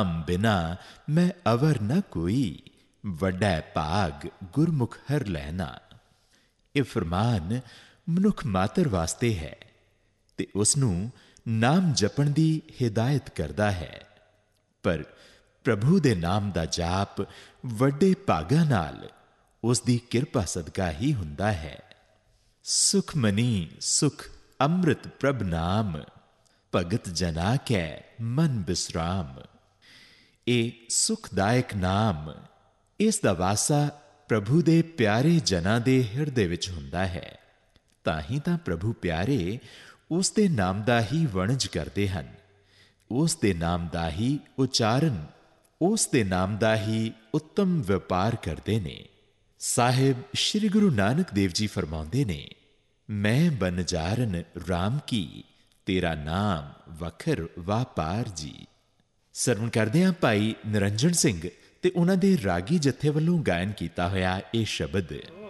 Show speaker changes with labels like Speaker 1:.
Speaker 1: बिना मैं अवर न कोई, वड्डा भाग गुरमुख हर लैना। ਇਹ ਫਰਮਾਨ ਮਨੁੱਖ ਮਾਤਰ ਵਾਸਤੇ ਹੈ ਤੇ ਉਸ ਨੂੰ ਨਾਮ ਜਪਣ ਦੀ ਹਿਦਾਇਤ ਕਰਦਾ ਹੈ, ਪਰ ਪ੍ਰਭੂ ਦੇ ਨਾਮ ਦਾ ਜਾਪ ਵੱਡੇ ਭਾਗਾਂ ਨਾਲ ਉਸ ਦੀ ਕਿਰਪਾ ਸਦਕਾ ਹੀ ਹੁੰਦਾ ਹੈ। ਸੁਖਮਨੀ ਸੁਖ ਅੰਮ੍ਰਿਤ ਪ੍ਰਭ ਨਾਮ, ਭਗਤ ਜਨਾ ਕੈ ਮਨ ਬਿਸਰਾਮ। ਇਹ ਸੁਖਦਾਇਕ ਨਾਮ, ਇਸ ਦਾ ਵਾਸਾ ਪ੍ਰਭੂ ਦੇ ਪਿਆਰੇ ਜਨਾਂ ਦੇ ਹਿਰਦੇ ਵਿੱਚ ਹੁੰਦਾ ਹੈ। ਤਾਂ ਹੀ ਤਾਂ ਪ੍ਰਭੂ ਪਿਆਰੇ ਉਸ ਦੇ ਨਾਮ ਦਾ ਹੀ ਵਣਜ ਕਰਦੇ ਹਨ, ਉਸ ਦੇ ਨਾਮ ਦਾ ਹੀ ਉਚਾਰਨ, ਉਸ ਦੇ ਨਾਮ ਦਾ ਹੀ ਉੱਤਮ ਵਪਾਰ ਕਰਦੇ ਨੇ। ਸਾਹਿਬ ਸ਼੍ਰੀ ਗੁਰੂ ਨਾਨਕ ਦੇਵ ਜੀ ਫਰਮਾਉਂਦੇ ਨੇ, ਮੈਂ ਬਨਜਾਰਨ ਰਾਮ ਕੀ, ਤੇਰਾ ਨਾਮ ਵਖਰ ਵਾਪਾਰ ਜੀ। ਸਰਵਣ ਕਰਦੇ ਹਾਂ ਭਾਈ ਨਿਰੰਜਨ ਸਿੰਘ ਤੇ ਉਹਨਾਂ ਦੇ ਰਾਗੀ ਜਥੇ ਵੱਲੋਂ ਗਾਇਨ ਕੀਤਾ ਹੋਇਆ ਇਹ ਸ਼ਬਦ।